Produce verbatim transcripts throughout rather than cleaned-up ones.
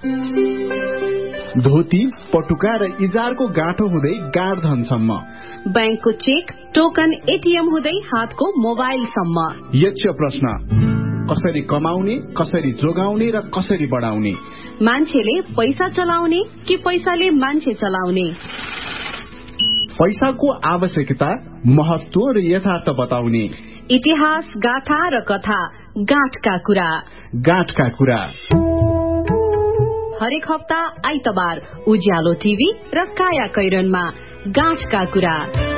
धोती, पटुका र इजारको गाँठो हुँदै गाडधनसम्म, बैंकको चेक, टोकन, एटीएम हुँदै हातको मोबाइलसम्म। यक्ष प्रश्न, कसरी कमाउने, कसरी जोगाउने र कसरी बढाउने? मान्छेले पैसा चलाउने कि पैसाले मान्छे चलाउने? पैसाको आवश्यकता, महत्व र यथार्थ बताउने। इतिहास, गाथा र कथा, गाँठका कुरा। गाँठका कुरा हरेक हप्ता आइतबार उज्यालो टिभी र काया कैरनमा गाँठका कुरा।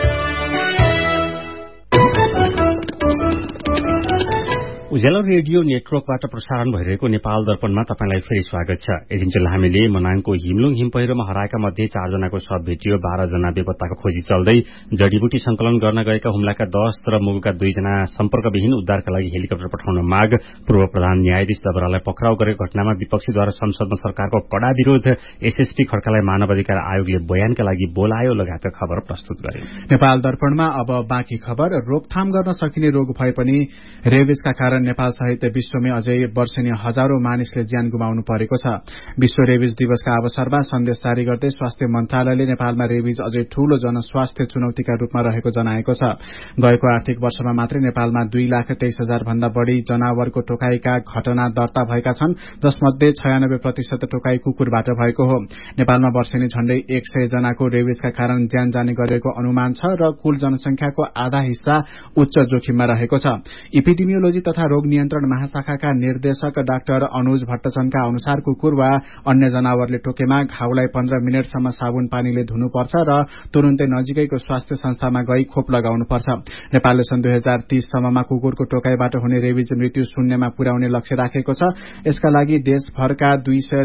उज्यालो रेडियो नेटवर्कबाट प्रसारण भइरहेको नेपाल दर्पणमा तपाईंलाई फेरि स्वागत छ। एदिनचेल हामीले मनाङको हिमलुङ हिम पहिरोमा हराएका मध्ये चारजनाको शव भेटियो। बाह्र जना बेपत्ताको खोजी चल्दै। जडीबुटी संकलन गर्न गएका हुम्लाका दस र मुगुका दुईजना सम्पर्कविहीन उद्धारका लागि हेलिकप्टर पठाउन माग। पूर्व प्रधान न्यायाधीश दबरालाई पक्राउ गरेको घटनामा विपक्षीद्वारा संसदमा सरकारको कड़ा विरोध। एसएसपी खड्कालाई मानव अधिकार आयोगले बयानका लागि बोलायो लगायतका खबर प्रस्तुत गरे। नेपाल दर्पणमा अब बाँकी खबर। रोकथाम गर्न सकिने रोग भए पनि रेबिसका कारण नेपाल सहित विश्वमै अझै वर्षेनी हजारौं मानिसले ज्यान गुमाउनु परेको छ। विश्व रेबिज दिवसका अवसरमा सन्देश जारी गर्दै स्वास्थ्य मन्त्रालयले नेपालमा रेबिज अझै ठूलो जनस्वास्थ्य चुनौतीका रूपमा रहेको जनाएको छ। गएको आर्थिक वर्षमा मात्रै नेपालमा दुई लाख तेइस हजार भन्दा बढ़ी जनावरको टोकाईका घटना दर्ता भएका छन्, जसमध्ये छयानब्बे प्रतिशत टोकाई कुकुरबाट भएको हो। नेपालमा वर्षेनी झण्डै एक सय जनाको रेबिजका कारण ज्यान जाने गरेको अनुमान छ र कुल जनसंख्याको आधा हिस्सा उच्च जोखिममा रहेको छ। इपिडेमियोलोजी तथा रोग नियन्त्रण महाशाखाका निर्देशक डाक्टर अनुज भट्टचनका अनुसार कुकुर वा अन्य जनावरले टोकेमा घाउलाई पन्ध्र मिनटसम्म साबुन पानीले धुनुपर्छ र तुरुन्तै नजिकैको स्वास्थ्य संस्थामा गई खोप लगाउनुपर्छ। नेपालले सन् दुई हजार तीस सम्ममा कुकुरको टोकाईबाट हुने रेबिज मृत्यु शून्यमा पुर्याउने लक्ष्य राखेको छ। यसका लागि देशभरका दुई सय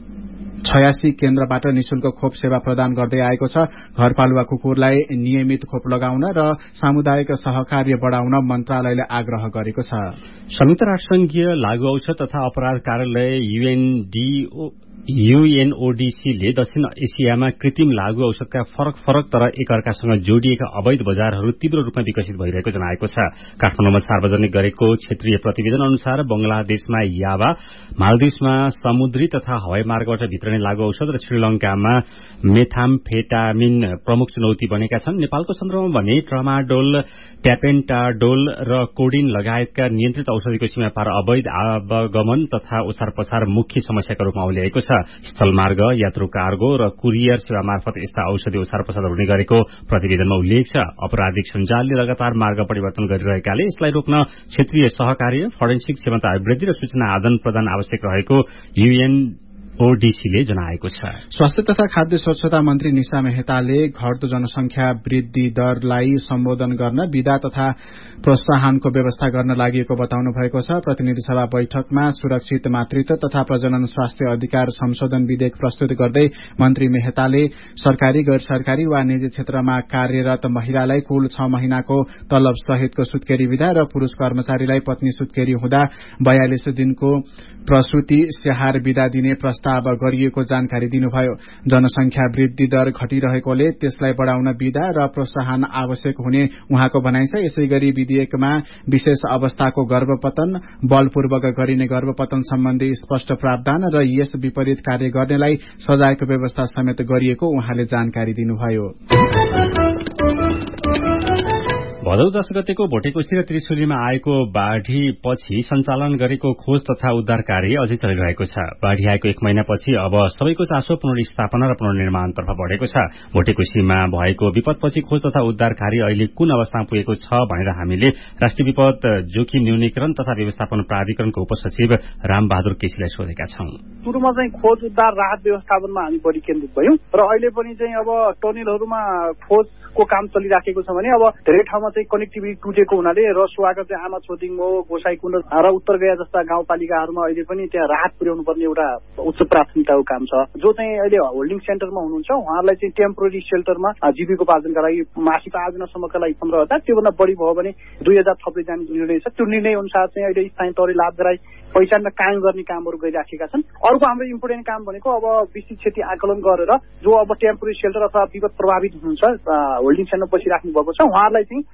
छयासी केन्द्रबाट निशुल्क खोप सेवा प्रदान गर्दै आएको छ। घरपालुवा कुकुरलाई नियमित खोप लगाउन र सामुदायिक सहकार्य बढ़ाउन मन्त्रालयले आग्रह गरेको छ। संयुक्त राष्ट्रसंघीय लागू औषध तथा अपराध कार्यालय यूएनडीओ यूएनओडीसीले दक्षिण एसियामा कृत्रिम लागू औषधका फरक फरक तर एकअर्कासँग जोडिएका अवैध बजारहरू तीव्र रूपमा विकसित भइरहेको जनाएको छ। काठमाडौँमा सार्वजनिक गरेको क्षेत्रीय प्रतिवेदन अनुसार बंगलादेशमा यावा, मालदिव्समा समुद्री तथा हवाई मार्गबाट भित्रने लागू औषध र श्रीलंकामा मेथाम्फेटामिन प्रमुख चुनौती बनेका छन्। नेपालको सन्दर्भमा भने ट्रामाडोल, ट्यापेन्टाडोल र कोडिन लगायतका नियन्त्रित औषधिको सीमा पार अवैध आवागमन तथा ओसार पसार मुख्य समस्याका रूपमा उल्याएको छ। स्थलमार्ग, यात्रु कार्गो र कुरियर सेवा मार्फत यस्ता औषधि ओसार पसार हुने गरेको प्रतिवेदनमा उल्लेख छ। आपराधिक सञ्जालले लगातार मार्ग परिवर्तन गरिरहेकाले यसलाई रोक्न क्षेत्रीय सहकार्य, फोरेन्सिक क्षमता अभिवृद्धि र सूचना आदान प्रदान आवश्यक रहेको यूएन ओडीसीले जनाएको छ। स्वास्थ्य तथा खाद्य स्वच्छता मन्त्री निशा मेहताले घट्दो जनसंख्या वृद्धि दरलाई सम्बोधन गर्न विधा तथा प्रोत्साहनको व्यवस्था गर्न लागि बताउनु भएको छ। प्रतिनिधि सभा बैठकमा सुरक्षित मातृत्व तथा प्रजनन स्वास्थ्य अधिकार संशोधन विधेयक प्रस्तुत गर्दै मन्त्री मेहताले सरकारी, गैर सरकारी वा निजी क्षेत्रमा कार्यरत महिलालाई कुल छ महिनाको तलब सहितको सुत्केरी विधा र पुरूष कर्मचारीलाई पत्नी सुत्केरी हुँदा बयालिस दिनको प्रसूति स्याहार विधा दिने प्रस्ताव गरिएको जानकारी दिनुभयो। जनसंख्या वृद्धि दर घटिरहेकोले त्यसलाई बढ़ाउन विधा र प्रोत्साहन आवश्यक हुने उहाँको भनाइ छ। यसैगरी विधेयकमा विशेष अवस्थाको गर्भपतन, बलपूर्वक गरिने गर्भपतन सम्बन्धी स्पष्ट प्रावधान र यस विपरीत कार्य गर्नेलाई सजायको व्यवस्था समेत गरिएको उहाँले जानकारी दिनुभयो। भदौ दश गतेको भोटेकोशी र त्रिशुलीमा आएको बाढ़ीपछि सञ्चालन गरेको खोज तथा उद्धार कार्य अझै चलिरहेको छ। बाढ़ी आएको एक महिनापछि अब सबैको चासो पुनर्स्थापना र पुनर्निर्माणतर्फ बढ़ेको छ। भोटेकोशीमा भएको विपदपछि खोज तथा उद्धार कार्य अहिले कुन अवस्थामा पुगेको छ भनेर हामीले राष्ट्रिय विपद जोखिम न्यूनीकरण तथा व्यवस्थापन प्राधिकरणको उपसचिव रामबहादुर केसीलाई सोधेका छौं। सुरुमा चाहिँ खोज उद्धार राहत व्यवस्थापनमा हामी बढी केन्द्रित भयौं र अहिले पनि चाहिँ अब टनेलहरूमा खोजको काम चलिराखेको छ भने अब धेरै ठाउँमा चाहिँ कनेक्टिभिटी टुटेको हुनाले रसुवाका चाहिँ आमा छोदिङमो, गोसाईकुण्ड र उत्तर गया जस्ता गाउँपालिकाहरूमा अहिले पनि त्यहाँ राहत पुर्याउनु पर्ने एउटा उच्च प्राथमिकताको काम छ। जो चाहिँ अहिले होल्डिङ सेन्टरमा हुनुहुन्छ उहाँहरूलाई चाहिँ टेम्पोररी सेल्टरमा जीविकोपार्जनका लागि मासिक आयोजनासम्मका लागि पन्ध्र हजार त्योभन्दा बढी भयो भने दुई हजार थप्दै जाने निर्णय छ। त्यो निर्णय अनुसार चाहिँ अहिले स्थानीय तौरले लाभ गराई पहिचान र कायम गर्ने कामहरू गरिराखेका छन्। अर्को हाम्रो इम्पोर्टेन्ट काम भनेको अब विस्तृत क्षति आकलन गरेर जो अब टेम्पोररी सेल्टर अथवा विपद प्रभावित हुनुहुन्छ होल्डिङ सेन्टरमा बसिराख्नु भएको छ उहाँहरूलाई चाहिँ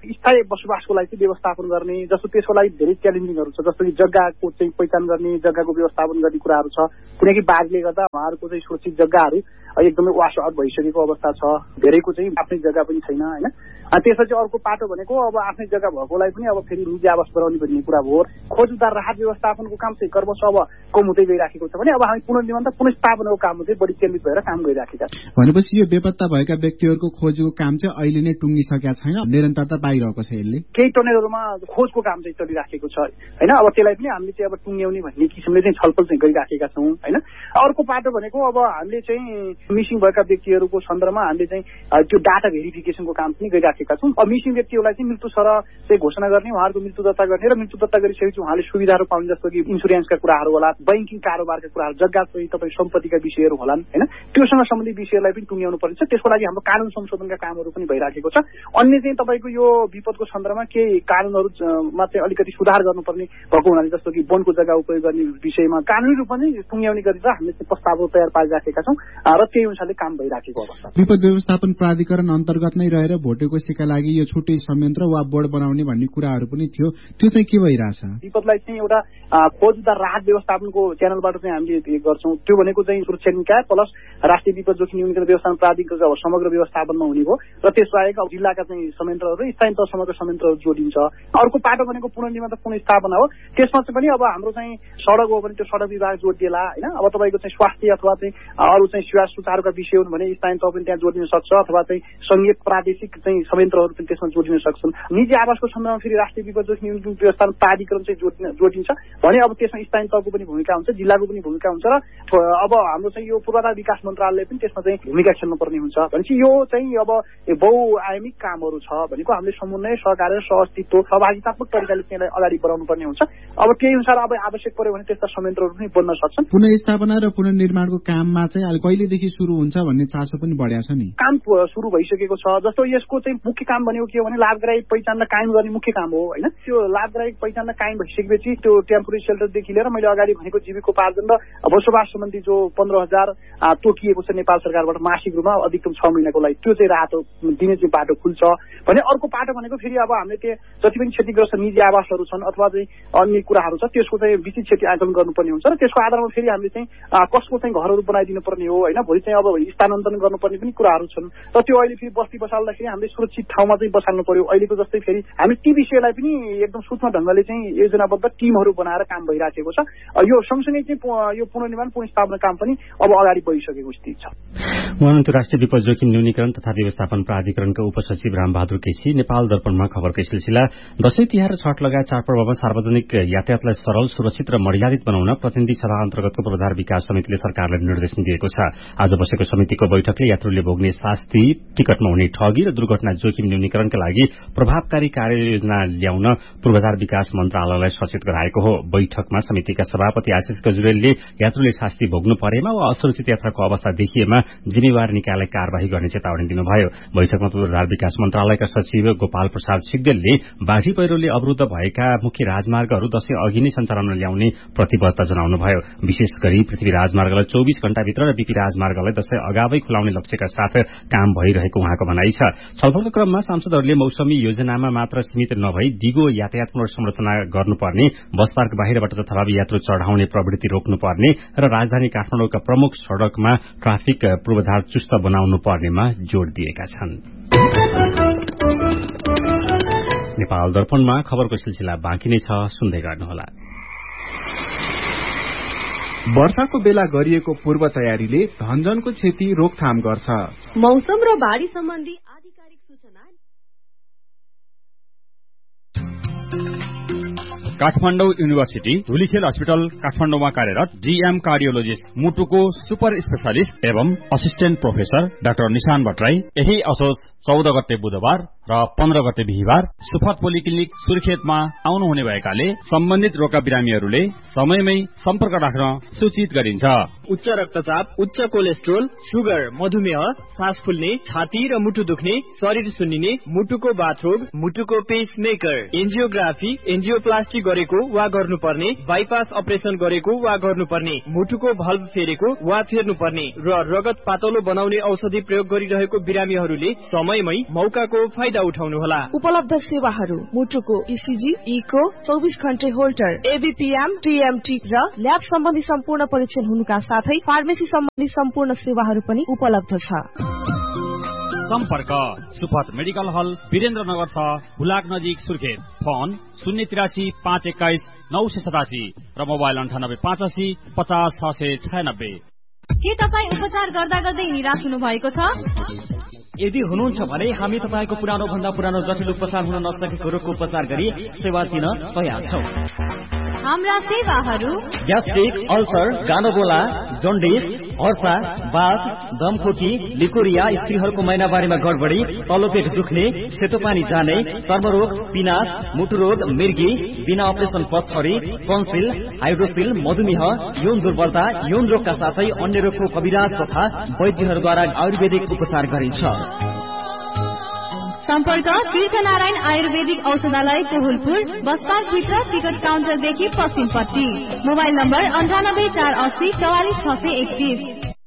स्थायी बसोबासको लागि चाहिँ व्यवस्थापन गर्ने, जस्तो त्यसको लागि धेरै च्यालेन्जिङहरू छ, जस्तो कि जग्गाको चाहिँ पहिचान गर्ने, जग्गाको व्यवस्थापन गर्ने कुराहरू छ। कुनै कि बाढले गर्दा उहाँहरूको चाहिँ सुरक्षित जग्गाहरू एकदमै वास आउट भइसकेको अवस्था छ, धेरैको चाहिँ आफ्नै जग्गा पनि छैन होइन। त्यसपछि अर्को पाटो भनेको अब आफ्नै जग्गा भएकोलाई पनि अब फेरि निजी आवास बनाउने भन्ने कुरा भयो। खोज उद्धार राहत व्यवस्थापनको काम चाहिँ क्रमशः अब कम हुँदै गइराखेको छ भने अब हामी पुनर्निर्माण त पुनर्स्थापनाको काम चाहिँ बढी केन्द्रित भएर काम गरिराखेका छौँ। भनेपछि यो बेपत्ता भएका व्यक्तिहरूको खोजको काम चाहिँ अहिले नै टुङ्गिसकेका छैन, निरन्तरता पाइरहेको छ। यसले केही टनेलहरूमा खोजको काम चाहिँ चलिराखेको छ होइन। अब त्यसलाई पनि हामीले चाहिँ अब टुङ्ग्याउने भन्ने किसिमले चाहिँ छलफल चाहिँ गरिराखेका छौँ होइन। अर्को पाटो भनेको अब हामीले चाहिँ मिसिङ भएका व्यक्तिहरूको सन्दर्भमा हामीले चाहिँ त्यो डाटा भेरिफिकेसनको काम पनि गरिराखेका छौँ। अब मिसिङ व्यक्तिहरूलाई चाहिँ मृत्यु सर चाहिँ घोषणा गर्ने, उहाँहरूको मृत्यु दर्ता गर्ने र मृत्यु दर्ता गरिसकेपछि उहाँले सुविधाहरू पाउने, जस्तो कि इन्सुरेन्सका कुराहरू होला, बैंकिङ कारोबारका कुराहरू, जग्गा चाहिँ तपाईँ सम्पत्तिका विषयहरू होलान् होइन। त्योसँग सम्बन्धित विषयहरूलाई पनि टुङ्ग्याउनु पर्छ। त्यसको लागि हाम्रो कानुन संशोधनका कामहरू पनि भइराखेको छ। अन्य चाहिँ तपाईँको यो विपदको सन्दर्भमा केही कानुनहरूमा चाहिँ अलिकति सुधार गर्नुपर्ने भएको हुनाले, जस्तो कि वनको जग्गा उपयोग गर्ने विषयमा कानुनी रूपमा चाहिँ टुङ्ग्याउने गरेर हामीले चाहिँ प्रस्तावहरू तयार पारिराखेका छौँ र त्यही अनुसारले काम भइराखेको अवस्था। विपद व्यवस्थापन प्राधिकरण अन्तर्गत नै रहेर भोटेकोसीका लागि यो छुट्टै संयन्त्र वा बोर्ड बनाउने भन्ने कुराहरू पनि थियो, त्यो चाहिँ के भइरहेछ? विपदलाई चाहिँ एउटा खोज उद्धार राहत व्यवस्थापनको च्यानलबाट चाहिँ हामीले गर्छौँ। त्यो भनेको चाहिँ सुरक्षा निकाय प्लस राष्ट्रिय विपद जोखिम न्यूनीकरण व्यवस्थापन प्राधिकरणको समग्र व्यवस्थापनमा हुने हो र त्यसबाहेक अब जिल्लाका चाहिँ संयन्त्रहरू स्थानीय तहसम्मका संयन्त्रहरू जोडिन्छ। अर्को पाटो भनेको पुनर्निर्माण त पुनर्स्थापना हो। त्यसमा चाहिँ पनि अब हाम्रो चाहिँ सडक हो भने त्यो सडक विभाग जोडिएला होइन। अब तपाईँको चाहिँ स्वास्थ्य अथवा चाहिँ अरू चाहिँ सेवा सुचारुका विषय हुन् भने स्थानीय तह पनि त्यहाँ जोडिन सक्छ, अथवा चाहिँ संघीय प्रादेशिक चाहिँ संयन्त्रहरू पनि त्यसमा जोडिन सक्छन्। निजी आवासको सन्दर्भमा फेरि राष्ट्रिय विपद जोखिम न्यूनीकरण व्यवस्थापन प्राधिकरण चाहिँ जोडिन जोडिन्छ भने अब त्यसमा स्थानीय तहको पनि भूमिका हुन्छ, जिल्लाको पनि भूमिका हुन्छ र अब हाम्रो चाहिँ यो पूर्वाधार विकास मन्त्रालयले पनि त्यसमा चाहिँ भूमिका खेल्नुपर्ने हुन्छ। भनेपछि यो चाहिँ अब बहुआयामिक कामहरू छ भनेको हामीले समन्वय, सहकार्य, सहअस्तित्व, सहभागितात्मक तरिकाले त्यसलाई अगाडि बढाउनु पर्ने हुन्छ। अब त्यही अनुसार अब आवश्यक पर्यो भने त्यस्ता संयन्त्रहरू पनि बन्न सक्छन्। पुनर्स्थापना र पुनर्निर्माणको काममा चाहिँ अहिले कहिलेदेखि सुरु हुन्छ भन्ने चासो पनि बढ्या छ नि? काम सुरु भइसकेको छ। जस्तो यसको चाहिँ मुख्य काम भनेको के हो भने लाभदायक पहिचानलाई कायम गर्ने मुख्य काम हो होइन। त्यो लाभदायक पहिचानलाई कायम भइसकेपछि त्यो टेम्पोरेरी सेल्टरदेखि लिएर मैले अगाडि भनेको जीविकोपार्जन र बसोबास सम्बन्धी जो पन्ध्र हजार तोकिएको छ नेपाल सरकारबाट मासिक रूपमा अधिकतम छ महिनाको लागि, त्यो चाहिँ राहत दिने चाहिँ बाटो खुल्छ भने। अर्को बाटो भनेको फेरि अब हामीले त्यो जति पनि क्षतिग्रस्त निजी आवासहरू छन् अथवा चाहिँ अन्य कुराहरू छ त्यसको चाहिँ विस्तृत क्षति आकलन गर्नुपर्ने हुन्छ र त्यसको आधारमा फेरि हामीले चाहिँ कसको चाहिँ घरहरू बनाइदिनु पर्ने हो होइन। भोलि चाहिँ अब स्थानान्तरण गर्नुपर्ने पनि कुराहरू छन् र त्यो अहिले फेरि बस्ती बसाल्दाखेरि हामीले सुरक्षित ठाउँमा चाहिँ बसाल्नु पर्यो। अहिलेको जस्तै फेरि हामी ती विषयलाई पनि एकदम सूक्ष्म ढङ्गले चाहिँ योजनाबद्ध टिमहरू बनाएर काम भइराखेको छ। यो सँगसँगै चाहिँ यो पुनर्निर्माण पुनर्स्थापना काम पनि अब अगाडि बढिसकेको स्थिति छ। उहाँको राष्ट्रिय विपद जोखिम न्यूनीकरण तथा व्यवस्थापन प्राधिकरणका उपसचिव रामबहादुर केसी नेपाल दर्पणमा खबरकै सिलसिला। दशैं तिहार र छठ लगायत चाडपर्वमा सार्वजनिक यातायातलाई सरल, सुरक्षित र मर्यादित बनाउन प्रतिनिधि सभा अन्तर्गतको पूर्वाधार विकास समितिले सरकारलाई निर्देशन दिएको छ। आज बसेको समितिको बैठकले यात्रुले भोग्ने शास्ति, टिकटमा हुने ठगी र दुर्घटना जोखिम न्यूनीकरणका लागि प्रभावकारी कार्ययोजना ल्याउन पूर्वाधार विकास मन्त्रालयलाई सचेत गराएको हो। बैठकमा समितिका सभापति आशिष गजुरेलले यात्रुले शास्ति भोग्नु परेमा वा असुरक्षित यात्राको अवस्था देखिएमा जिम्मेवार निकायलाई कार्यवाही गर्ने चेतावनी दिनुभयो। बैठकमा पूर्वाधार विकास मन्त्रालयका सचिव गोपाल प्रसाद सिग्देलले बाढ़ी पहिरोले अवरूद्ध भएका मुख्य राजमार्गहरू दशैं अघि नै सञ्चालनमा ल्याउने प्रतिबद्धता जनाउनुभयो। विशेष गरी पृथ्वी राजमार्गलाई चौबीस घण्टाभित्र र बीपी राजमार्गलाई दशैं अगावै खुलाउने लक्ष्यका साथ काम भइरहेको उहाँको भनाइ छ। छलफलको क्रममा सांसदहरूले मौसमी योजनामा मात्र सीमित नभई दिगो यातायात पुनर्संरचना गर्नुपर्ने, बस पार्क बाहिरबाट जथाभावी यात्रु चढ़ाउने प्रवृत्ति रोक्नुपर्ने र राजधानी काठमाडौँका प्रमुख सड़कमा ट्राफिक पूर्वाधार चुस्त बनाउनु पर्नेमा जोड़ दिएका छन्। नेपाल दर्पणमा खबरको सिलसिला बाँकी नै छ, सुन्दै गर्नुहोला। वर्षाको बेला गरिएको पूर्व तयारीले धनजनको क्षति रोकथाम गर्छ। मौसम र बाढ़ी सम्बन्धी आधिकारिक सूचना। काठमाडौँ युनिभर्सिटी धुलीखेल अस्पताल काठमाडौँमा कार्यरत जीएम कार्डियोलोजिस्ट मुटुको सुपर स्पेशलिस्ट एवं असिस्टेन्ट प्रोफेसर डाक्टर निशान भट्टराई यही असोज चौध गते बुधबार र पन्ध्र गते बिहिबार सुफत पोलिक्लिनिक सुर्खेतमा आउनुहुने भएकाले सम्बन्धित रोगका बिरामीहरूले समयमै सम्पर्क राख्न सूचित गरिन्छ। उच्च रक्तचाप, उच्च कोलेस्ट्रोल, सुगर, मधुमेह, सास फुल्ने, छाती र मुटु दुख्ने, शरीर सुन्निने, मुटुको बाथरोग, मुटुको पेसमेकर, एन्जियोग्राफी, एन्जियोप्लास्टी गरेको वा गर्नुपर्ने, बाइपास अपरेसन गरेको वा गर्नुपर्ने, मुटुको भल्भ फेरेको वा फेर्नुपर्ने र रगत पातलो बनाउने औषधि प्रयोग गरिरहेको बिरामीहरूले समयमै मौकाको फाइदा फाइदा उठाउनुहोला। उपलब्ध सेवाहरू मुटुको इसिजी, इको, चौबिस घण्टे होल्डर, एबीपीएम, टीएमटी र ल्याब सम्बन्धी सम्पूर्ण परीक्षण हुनुका साथै फार्मेसी सम्बन्धी सम्पूर्ण सेवाहरू पनि उपलब्ध छ। सम्पर्क सुपथ मेडिकल हल वीरेन्द्रनगर छ, हुलाक नजिक सुर्खेत। फोन शून्य तिरासी पाँच एक्काइस नौ सय सतासी र मोबाइल अन्ठानब्बे पाँच असी पचास छ सय छयानब्बे। के तपाईँ उपचार गर्दा गर्दै निराश हुनु भएको छ? यदि हुनुहुन्छ भने हामी तपाईँको पुरानो भन्दा पुरानो जटिल उपचार हुन नसकेको रोगको उपचार गरी सेवा दिन तयार छौं। हाम्रा सेवाहरू ग्यास्ट्रिक, अल्सर, गानोबोला, जन्डिस, हर्सा, बाथ, दमखोकी, लिकोरिया, स्त्रीहरूको महिनावारीमा गडबडी, तल्लो पेट दुख्ने, सेतो पानी जाने, चर्मरोग, पिनास, मुटुरोग, मिर्गी, बिना अपरेसन पत्थरी, टन्सिल, हाइड्रोसिल, मधुमेह, यौन दुर्बलता, यौन रोगका साथै अन्य रोगको कविराज तथा वैद्यहरूद्वारा आयुर्वेदिक उपचार गरिन्छ। सम्पर्क तीर्थनारायण आयुर्वेदिक औषधालय कोहुलपुर, बस पार्क भित्र टिकट काउन्टरदेखि पश्चिमपट्टि। मोबाइल नम्बर अन्ठानब्बे चार अस्सी चौवालिस छ सय एकतीस।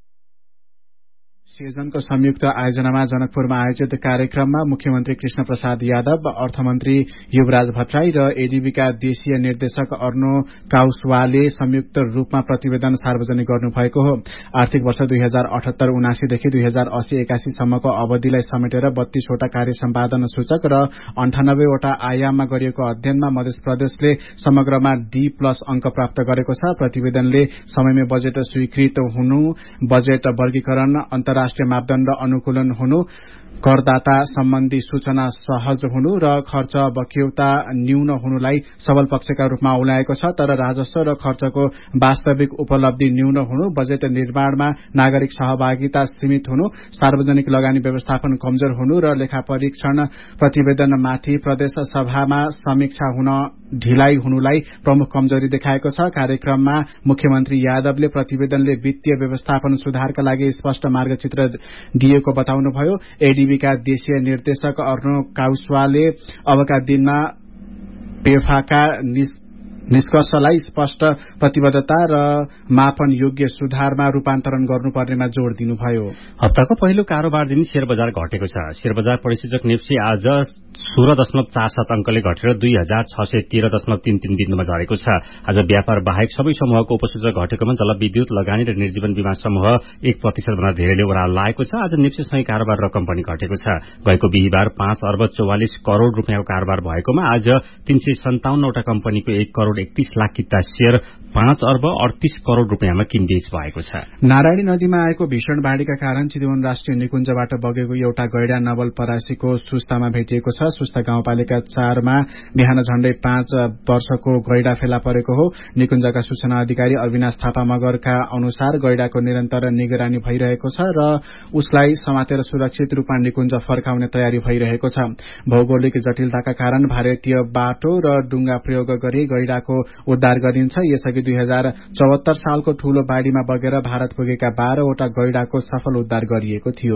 सिजनको संयुक्त आयोजनामा जनकपुरमा आयोजित कार्यक्रममा मुख्यमन्त्री कृष्ण प्रसाद यादव, अर्थमन्त्री युवराज भट्टराई र एडीबीका देशीय निर्देशक अर्नो काउसवाले संयुक्त रूपमा प्रतिवेदन सार्वजनिक गर्नुभएको हो। आर्थिक वर्ष दुई हजार अठहत्तर उनासीदेखि दुई हजार अस्सी एकासी सम्मको अवधिलाई समेटेर बत्तीसवटा कार्य सम्पादन सूचक र अन्ठानब्बेवटा आयाममा गरिएको अध्ययनमा मध्य प्रदेशले समग्रमा डी प्लस अंक प्राप्त गरेको छ। प्रतिवेदनले समयमै बजेट स्वीकृत हुनु, बजेट वर्गीकरण, अन्तर्राष्ट्रिय मापदण्ड अनुकूलन हुनु, करदाता सम्बन्धी सूचना सहज हुनु र खर्च बक्यौता न्यून हुनुलाई सबल पक्षका रूपमा औल्याएको छ। तर राजस्व र खर्चको वास्तविक उपलब्धि न्यून हुनु, बजेट निर्माणमा नागरिक सहभागिता सीमित हुनु, सार्वजनिक लगानी व्यवस्थापन कमजोर हुनु र लेखा परीक्षण प्रतिवेदनमाथि प्रदेश सभामा समीक्षा हुन ढिलाइ हुनुलाई प्रमुख कमजोरी देखाएको छ। कार्यक्रममा मुख्यमन्त्री यादवले प्रतिवेदनले वित्तीय व्यवस्थापन सुधारका लागि स्पष्ट मार्गचित्र दिएको बताउनुभयो। एडीबीका देशीय निर्देशक अर्नो काउसवाले अबका दिनमा पेफाका निष्कर्षलाई स्पष्ट प्रतिबद्धता र मापन योग्य सुधारमा रूपान्तरण गर्नुपर्नेमा जोड़ दिनुभयो। हप्ताको पहिलो कारोबार दिन शेयर बजार घटेको छ। शेयर बजार परिसूचक नेप्सी आज सोह्र दशमलव चार सात अंकले घटेर दुई हजार छ सय तेह्र दशमलव तीन तीन बिन्दुमा झरेको छ। आज व्यापार बाहेक सबै समूहको उपसूचक घटेकोमा जलविद्युत, लगानी र निर्जीवन बीमा समूह एक प्रतिशत भन्दा धेरैले ओह्रालो लागेको छ। आज नेप्सीसँगै कारोबार रकम पनि घटेको छ। गएको बिहिबार पाँच अर्ब चौवालिस करोड़ रूपियाँको कारोबार भएकोमा आज तीन सय सन्ताउन्नवटा कम्पनीको एक करोड़ एकतीस लाख किता शेयर पाँच अर्ब अडतीस करोड़ रूपियाँमा किनबेच भएको छ। नारायणी नदीमा आएको भीषण बाढ़ीका कारण चितवन राष्ट्रिय निकुञ्जबाट बगेको एउटा गैडा नवलपरासीको सुस्तामा भेटिएको छ। सुस्ता गाउँपालिका चारमा बिहान झण्डै पाँच वर्षको गैडा फेला परेको हो। निकुञ्जका सूचना अधिकारी अविनाश थापा मगरका अनुसार गैडाको निरन्तर निगरानी भइरहेको छ र उसलाई समातेर सुरक्षित रूपमा निकुञ्ज फर्काउने तयारी भइरहेको छ। भौगोलिक जटिलताका कारण भारतीय बाटो र डुंगा प्रयोग गरी गैडाको उद्धार गरिन्छ। यसअघि दुई हजार चौहत्तर सालको ठूलो बाढ़ीमा बगेर भारत पुगेका बाह्रवटा गैडाको सफल उद्धार गरिएको थियो।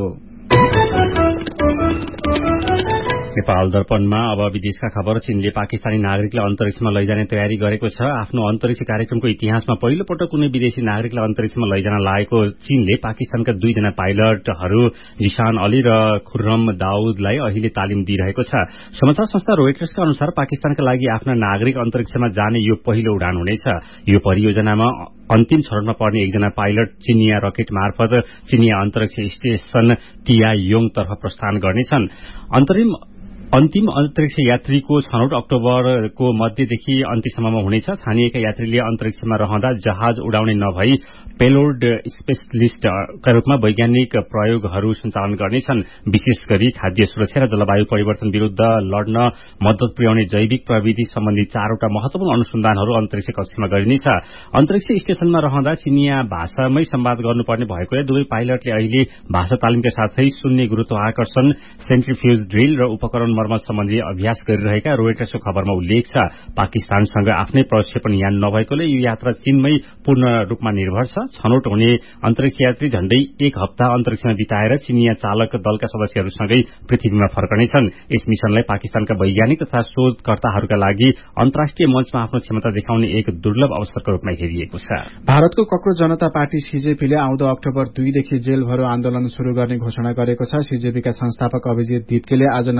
नेपाल दर्पणमा अब विदेशका खबर। चीनले पाकिस्तानी नागरिकलाई अन्तरिक्षमा लैजाने तयारी गरेको छ। आफ्नो अन्तरिक्ष कार्यक्रमको इतिहासमा पहिलो पटक कुनै विदेशी नागरिकलाई अन्तरिक्षमा लैजान लागेको चीनले पाकिस्तानका दुईजना पाइलटहरू जिशान अली र खुर्रम दाउदलाई अहिले तालिम दिइरहेको छ। समाचार संस्था रोयटर्सका अनुसार पाकिस्तानका लागि आफ्ना नागरिक अन्तरिक्षमा जाने यो पहिलो उडान हुनेछ। यो परियोजनामा अन्तिम चरणमा पर्ने एकजना पाइलट चिनिया रकेट मार्फत चिनिया अन्तरिक्ष स्टेशन तियायोङ तर्फ प्रस्थान गर्नेछन्। अन्तरिम अन्तिम अन्तरिक्ष यात्रीको छनौट अक्टोबरको मध्यदेखि अन्त्यसम्ममा हुनेछ। छानिएका यात्रीले अन्तरिक्षमा रहँदा जहाज उडाउने नभई पेलोड स्पेशलिस्टका रूपमा वैज्ञानिक प्रयोगहरू सञ्चालन गर्नेछन्। विशेष गरी खाद्य सुरक्षा र जलवायु परिवर्तन विरूद्ध लड्न मद्दत पुर्याउने जैविक प्रविधि सम्बन्धी चारवटा महत्वपूर्ण अनुसन्धानहरू अन्तरिक्ष कक्षमा गरिनेछ। अन्तरिक्ष स्टेशनमा रहँदा चिनिया भाषामै संवाद गर्नुपर्ने भएकोले दुवै पाइलटले अहिले भाषा तालिमका साथै शून्य गुरुत्वाकर्षण, सेन्ट्रिफ्युज ड्रिल र उपकरण मर्मत सम्बन्धी अभ्यास गरिरहेका रोयटर्सको खबरमा उल्लेख छ। पाकिस्तानसँग आफ्नै प्रक्षेपण यान नभएकोले यो यात्रा चीनमै पूर्ण रूपमा निर्भर छ। छनौट हुने अन्तरिक्ष यात्री झण्डै एक हप्ता अन्तरिक्षमा बिताएर चिनिया चालक दलका सदस्यहरूसँगै पृथ्वीमा फर्कनेछन्। यस मिशनलाई पाकिस्तानका वैज्ञानिक तथा शोधकर्ताहरूका लागि अन्तर्राष्ट्रिय मञ्चमा आफ्नो क्षमता देखाउने एक दुर्लभ अवसरको रूपमा हेरिएको छ। भारतको कक्रो जनता पार्टी सीजेपीले आउँदो अक्टोबर दुईदेखि जेल भरो आन्दोलन शुरू गर्ने घोषणा गरेको छ। सीजेपीका संस्थापक अभिजित दिप्केले आज नयाँ दिल्ली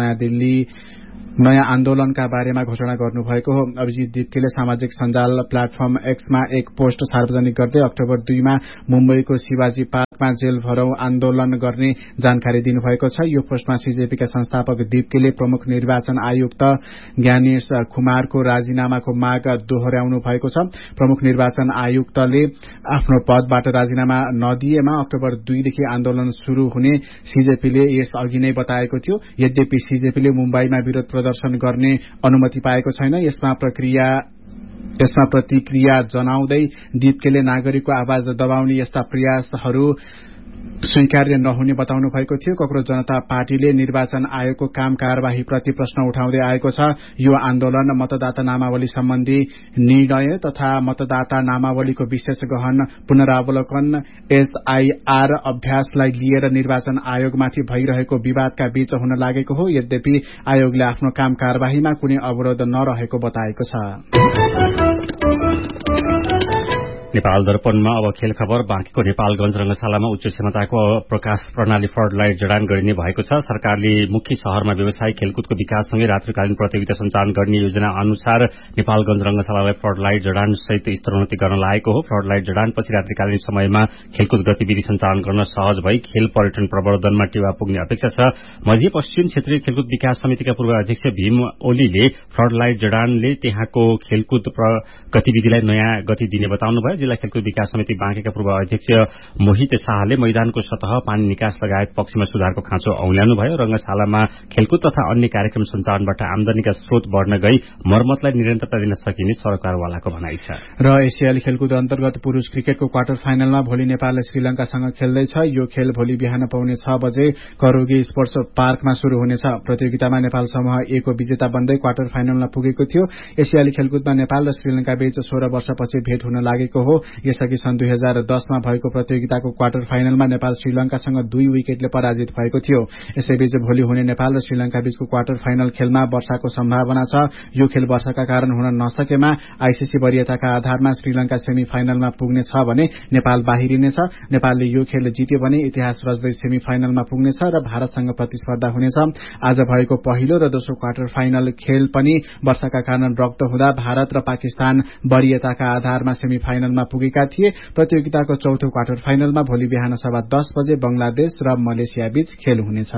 गरी नयाँ आन्दोलनका बारेमा घोषणा गर्नुभएको हो। अभिजित दिप्केले सामाजिक सञ्जाल प्लेटफर्म एक्समा एक पोस्ट सार्वजनिक गर्दै अक्टोबर दुईमा मुम्बईको शिवाजी पार्कमा जेल भरौं आन्दोलन गर्ने जानकारी दिनुभएको छ। यो पोस्टमा सीजेपीका संस्थापक दिप्केले प्रमुख निर्वाचन आयुक्त ज्ञानेश कुमारको राजीनामाको माग दोहोर्याउनु भएको छ। प्रमुख निर्वाचन आयुक्तले आफ्नो पदबाट राजीनामा नदिएमा अक्टोबर दुईदेखि आन्दोलन शुरू हुने सीजेपीले यस अघि नै बताएको थियो। यद्यपि सीजेपीले मुम्बईमा विरोध प्रदर्शन गर्ने अनुमति पाएको छैन। यसमा प्रक्रिया यसमा प्रतिक्रिया जनाउँदै दिप्केले नागरिकको आवाज दबाउने यस्ता प्रयासहरू स्वीकार्य नहुने बताउनु भएको थियो। कक्रोच जनता पार्टीले निर्वाचन आयोगको काम कार्यवाही प्रति प्रश्न उठाउँदै आएको छ। यो आन्दोलन मतदाता नामावली सम्बन्धी निर्णय तथा मतदाता नामावलीको विशेष गहन पुनरावलोकन एसआईआर अभ्यासलाई लिएर निर्वाचन आयोगमाथि भइरहेको विवादका बीच हुन लागेको हो। यद्यपि आयोगले आफ्नो काम कार्यवाहीमा कुनै अवरोध नरहेको बताएको छ। नेपाल दर्पणमा अब खेल खबर। बाँकीको नेपालगंज रंगशालामा उच्च क्षमताको प्रकाश प्रणाली फ्लड लाइट जडान गरिने भएको छ। सरकारले मुख्य शहरमा व्यवसायिक खेलकुदको विकाससँगै रात्रिकालीन प्रतियोगिता सञ्चालन गर्ने योजना अनुसार नेपालगंज रंगशालालाई फ्लड लाइट जडान सहित स्तरोन्नति गर्न लागेको हो। फ्लड लाइट जडानपछि रात्रिकालीन समयमा खेलकुद गतिविधि सञ्चालन गर्न सहज भई खेल पर्यटन प्रवर्धनमा टेवा पुग्ने अपेक्षा छ। मध्यपश्चिम क्षेत्रीय खेलकुद विकास समितिका पूर्व अध्यक्ष भीम ओलीले फ्लड लाइट जडानले त्यहाँको खेलकुद गतिविधिलाई नयाँ गति दिने बताउनुभयो। जिल्ला खेलकुद विकास समिति बाँकेका पूर्व अध्यक्ष मोहित शाहले मैदानको सतह पानी निकास लगायत पक्षमा सुधारको खाँचो औल्याउनुभयो। रंगशालामा खेलकुद तथा अन्य कार्यक्रम सञ्चालनबाट आमदानीका स्रोत बढ़न गई मर्मतलाई निरन्तरता दिन सकिने सरकारवालाको भनाइ छ। र एसियाली खेलकुद अन्तर्गत पुरूष क्रिकेटको क्वार्टर फाइनलमा भोलि नेपालले श्रीलंकासँग खेल्दैछ। यो खेल भोलि बिहान पाउने छ बजे करोगी स्पोर्ट्स पार्कमा शुरू हुनेछ। प्रतियोगितामा नेपाल समूह ए को विजेता बन्दै क्वार्टर फाइनलमा पुगेको थियो। एसियाली खेलकुदमा नेपाल र श्रीलंका बीच सोह्र वर्षपछि भेट हुन लागेको हो। यसअघि सन् दुई हजार दसमा भएको प्रतियोगिताको क्वार्टर फाइनलमा नेपाल श्रीलंकासँग दुई विकेटले पराजित भएको थियो। यसैबीच भोलि हुने नेपाल र श्रीलंका बीचको क्वार्टर फाइनल खेलमा वर्षाको सम्भावना छ। यो खेल वर्षाका कारण हुन नसकेमा आईसीसी वरियताका आधारमा श्रीलंका सेमी फाइनलमा पुग्नेछ भने नेपाल बाहिरिनेछ। नेपालले यो खेल जित्यो भने इतिहास रच्दै सेमी फाइनलमा पुग्नेछ र भारतसँग प्रतिस्पर्धा हुनेछ। आज भएको पहिलो र दोस्रो क्वार्टर फाइनल खेल पनि वर्षाका कारण रद्द हुँदा भारत र पाकिस्तान वरियताका आधारमा सेमी फाइनलमा पुगेका थिए। प्रतियोगिताको चौथो क्वार्टर फाइनलमा भोलि बिहान सवा दस बजे बंगलादेश र मलेसिया बीच खेल हुनेछ।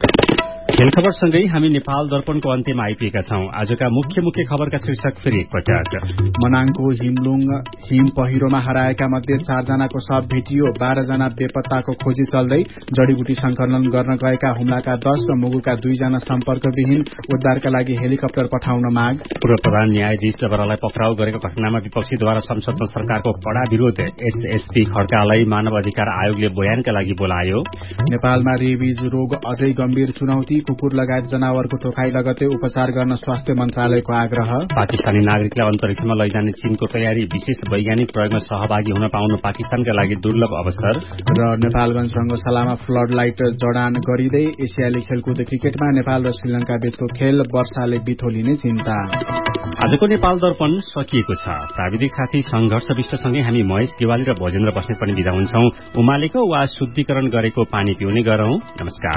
खेल खबरसँगै हामी नेपाल दर्पणको अन्त्यमा आइपुगेका छौं। आजका मुख्य मुख्य खबरका शीर्षक फेरि एकपटक। मनाङको हिमलुङ हिम पहिरोमा हराएका मध्ये चारजनाको शव भेटियो। बाह्रजना बेपत्ताको खोजी चल्दै। जडीबुटी संकलन गर्न गएका हुम्लाका दश र मुगुका दुईजना सम्पर्कविहीन। उद्धारका लागि हेलिकप्टर पठाउन माग। पूर्व प्रधान न्यायाधीश जबरालाई पक्राउ गरेको घटनामा विपक्षीद्वारा संसदमा सरकारको कड़ा विरोध। एसएसपी खड्कालाई मानव अधिकार आयोगले बयानका लागि बोलायो। नेपालमा रेबिज रोग अझै गम्भीर चुनौती। कुकुर लगायत जनावरको टोकाई लगतै उपचार गर्न स्वास्थ्य मन्त्रालयको आग्रह। पाकिस्तानी नागरिकलाई अन्तरिक्षमा लैजाने चीनको तयारी। विशेष वैज्ञानिक प्रयोगमा सहभागी हुन पाउनु पाकिस्तानका लागि दुर्लभ अवसर। र नेपालगंज रंगशालामा फ्लड लाइट जडान गरिँदै एसियाली खेलकुद क्रिकेटमा नेपाल र श्रीलंका बीचको खेल वर्षाले बिथोलिने चिन्ता। आजको नेपाल दर्पण सकिएको छ। प्राविधिक साथी संघर्ष विष्टसँगै हामी महेश दिवाली र भोजेन्द्र बस्नेत पनि बिदा हुन्छौं। उमालेको वा शुद्धिकरण गरेको पानी पिउने गरौं। नमस्कार।